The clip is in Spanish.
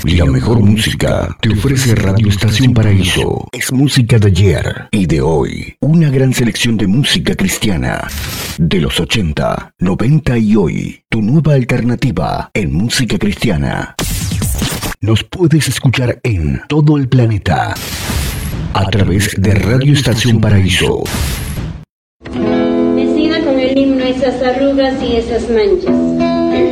La mejor música te ofrece Radio Estación Paraíso. Es música de ayer y de hoy. Una gran selección de música cristiana. De los 80, 90 y hoy. Tu nueva alternativa en música cristiana. Nos puedes escuchar en todo el planeta. A través de Radio Estación Paraíso. Decida con el himno esas arrugas y esas manchas.